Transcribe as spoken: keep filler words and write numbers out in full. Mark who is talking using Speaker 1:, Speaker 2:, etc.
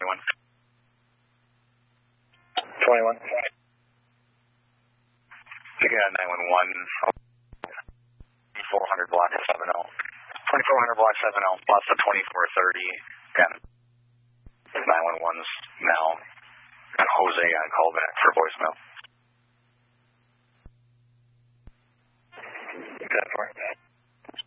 Speaker 1: twenty-one.
Speaker 2: twenty-one.
Speaker 1: You got nine one one. twenty-four hundred block seven oh. twenty-four hundred block seven oh plus the twenty-four thirty. Again, nine one one's now. And Jose on callback for voicemail.
Speaker 2: ten four.